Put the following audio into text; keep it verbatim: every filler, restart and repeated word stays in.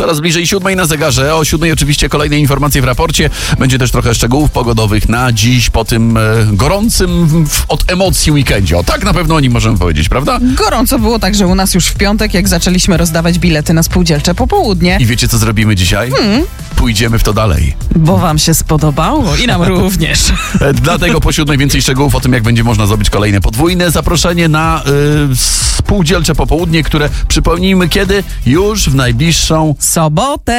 Coraz bliżej siódmej na zegarze. O siódmej oczywiście kolejne informacje w raporcie. Będzie też trochę szczegółów pogodowych na dziś po tym e, gorącym w, od emocji weekendzie. O, tak na pewno o nim możemy powiedzieć, prawda? Gorąco było także u nas już w piątek, jak zaczęliśmy rozdawać bilety na spółdzielcze popołudnie. I wiecie, co zrobimy dzisiaj? Hmm. Pójdziemy w to dalej. Bo wam się spodobało i nam również. E, dlatego po siódmej więcej szczegółów o tym, jak będzie można zrobić kolejne podwójne zaproszenie na y, spółdzielcze popołudnie, które przypomnijmy kiedy? Już w najbliższą sobotę.